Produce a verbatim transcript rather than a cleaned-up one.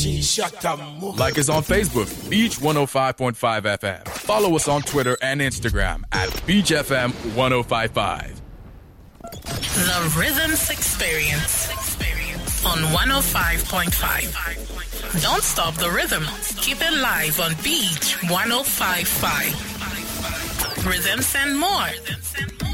Like us on Facebook, Beach one oh five point five F M. Follow us on Twitter and Instagram at Beach F M ten fifty-five. The Rhythms Experience on one oh five point five. Don't stop the rhythm. Keep it live on Beach one oh five point five. Rhythms and more.